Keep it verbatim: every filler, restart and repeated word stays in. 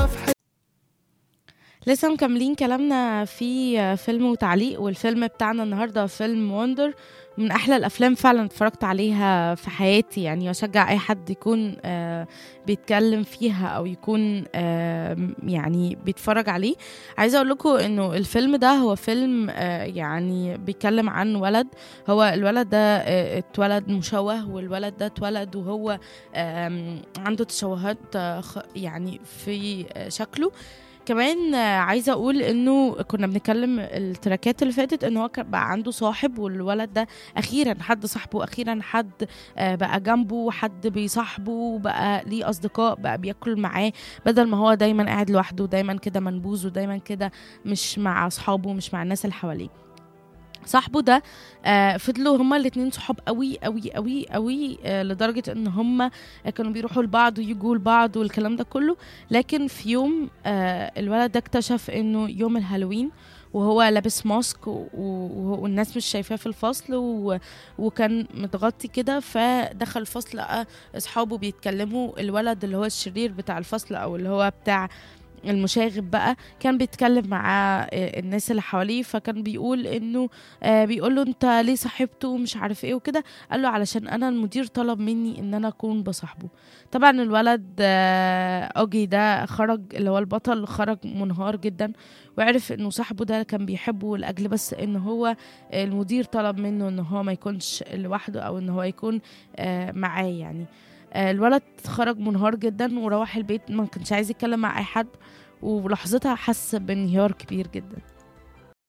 لسه مكملين كلامنا في فيلم وتعليق، والفيلم بتاعنا النهارده فيلم وندر. من احلى الافلام فعلا اتفرجت عليها في حياتي، يعني اشجع اي حد يكون آه بيتكلم فيها او يكون آه يعني بيتفرج عليه. عايزه اقول لكم انه الفيلم ده هو فيلم آه يعني بيتكلم عن ولد. هو الولد ده آه اتولد مشوه، والولد ده اتولد وهو آه عنده تشوهات آه يعني في آه شكله كمان. آه، عايزه اقول انه كنا بنتكلم التراكات اللي فاتت ان هو كان بقى عنده صاحب، والولد ده اخيرا حد صاحبه، اخيرا حد آه، بقى جنبه، حد بيصاحبه، بقى ليه اصدقاء، بقى بياكل معاه، بدل ما هو دايما قاعد لوحده، دايما كده منبوذ، ودايما كده مش مع اصحابه، مش مع الناس اللي حواليه. صاحبه ده آه فضلوا هما الاتنين صحاب قوي قوي قوي قوي، آه لدرجة ان هما كانوا بيروحوا لبعض ويجوا لبعض والكلام ده كله. لكن في يوم آه الولد ده اكتشف انه يوم الهالوين وهو لابس ماسك و... و... والناس مش شايفاه في الفصل و... وكان متغطي كده، فدخل الفصل لقى اصحابه بيتكلموا. الولد اللي هو الشرير بتاع الفصل او اللي هو بتاع المشاغب بقى كان بيتكلم مع آه، الناس اللي حواليه، فكان بيقول انه آه بيقول له انت ليه صاحبته ومش عارف ايه وكده. قال له علشان انا المدير طلب مني ان انا اكون بصاحبه. طبعا الولد آه اوجي ده خرج، اللي هو البطل، خرج منهار جدا، وعرف انه صاحبه ده كان بيحبه لاجل بس ان هو المدير طلب منه ان هو ما يكونش لوحده، او ان هو يكون آه معاه يعني. آه، الولد خرج منهار جدا وروح البيت، ما كانش عايز يتكلم مع اي حد، ولحظتها حس بانهيار كبير جدا.